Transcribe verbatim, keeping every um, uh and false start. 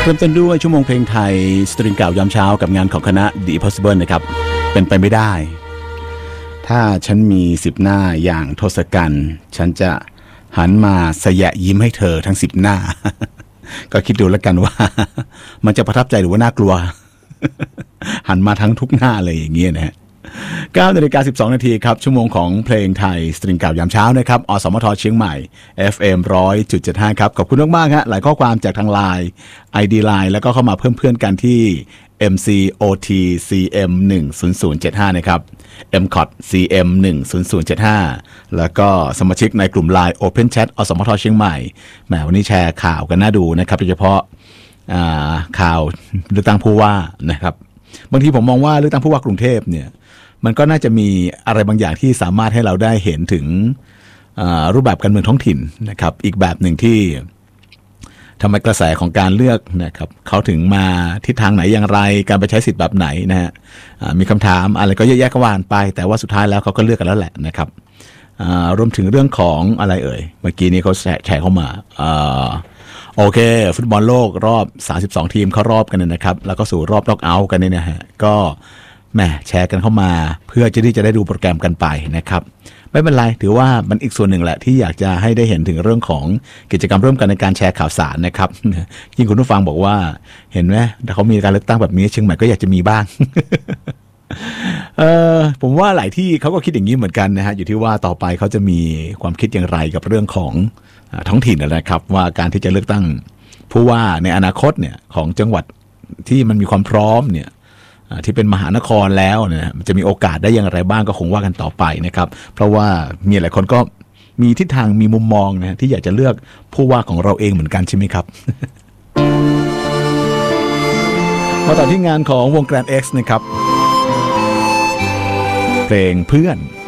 เริ่มต้นด้วยชั่วโมงเพลงไทยสตริงเก่ายามเช้ากับงานของคณะ The Possible นะครับเป็นไปไม่ได้ถ้าฉันมีสิบหน้าอย่างทศกัณฐ์ฉันจะหันมาสยะยิ้มให้เธอทั้งสิบหน้า ก็คิดดูแล้วกันว่า มันจะประทับใจหรือว่าน่ากลัว หันมาทั้งทุกหน้าเลยอย่างเงี้ยนะฮะเก้านาฬิกาสิบสองนาทีครับชั่วโมงของเพลงไทยสตริงเก่ายามเช้านะครับอสมทเชียงใหม่ เอฟ เอ็ม หนึ่งร้อยจุดเจ็ดห้า ครับขอบคุณมากๆฮะหลายข้อความจากทาง ไลน์ ไอ ดี ไลน์ แล้วก็เข้ามาเพิ่มเพื่อนกันที่ เอ็ม ซี โอ ที ซี เอ็ม หนึ่งศูนย์ศูนย์เจ็ดห้า นะครับ เอ็ม ซี โอ ที ซี เอ็ม หนึ่งศูนย์ศูนย์เจ็ดห้า แล้วก็สมาชิกในกลุ่ม ไลน์ Open Chat อสมทเชียงใหม่แหมวันนี้แชร์ข่าวกันน่าดูนะครับโดยเฉพาะข่าวเลือกตั้งผู้ว่านะครับบางทีผมมองว่าเลือกตั้งผู้ว่ากรุงเทพเนี่ยมันก็น่าจะมีอะไรบางอย่างที่สามารถให้เราได้เห็นถึงรูปแบบการเมืองท้องถิ่นนะครับอีกแบบหนึ่งที่ทำไมกระแสของการเลือกนะครับเขาถึงมาทิศทางไหนอย่างไรการไปใช้สิทธิ์แบบไหนนะฮะมีคำถามอะไรก็เยอะแยะก็ว่านไปแต่ว่าสุดท้ายแล้วเขาก็เลือกกันแล้วแหละนะครับรวมถึงเรื่องของอะไรเอ่ยเมื่อกี้นี้เขาแชร์เข้ามาโอเคฟุตบอลโลกรอบสามสิบสองทีมเข้ารอบกันนะครับแล้วก็สู่รอบน็อกเอาท์กันเนี่ยนะฮะก็แหมแชร์กันเข้ามาเพื่อจะที่จะได้ดูโปรแกรมกันไปนะครับไม่เป็นไรถือว่ามันอีกส่วนหนึ่งแหละที่อยากจะให้ได้เห็นถึงเรื่องของกิจกรรมร่วมกันในการแชร์ข่าวสารนะครับยิ่งคุณผู้ฟังบอกว่าเห็นไหมถ้าเขามีการเลือกตั้งแบบนี้เชียงใหม่ก็อยากจะมีบ้าง เออผมว่าหลายที่เขาก็คิดอย่างนี้เหมือนกันนะฮะอยู่ที่ว่าต่อไปเขาจะมีความคิดอย่างไรกับเรื่องของท้องถิ่นนะครับว่าการที่จะเลือกตั้งผู้ว่าในอนาคตเนี่ยของจังหวัดที่มันมีความพร้อมเนี่ยที่เป็นมหานครแล้วเนี่ยมันจะมีโอกาสได้อย่างไรบ้างก็คงว่ากันต่อไปนะครับเพราะว่ามีหลายคนก็มีทิศทางมีมุมมองนะที่อยากจะเลือกผู้ว่าของเราเองเหมือนกันใช่ไหมครับ มาต่อที่งานของวง Grand X นะครับเพลงเพื่อน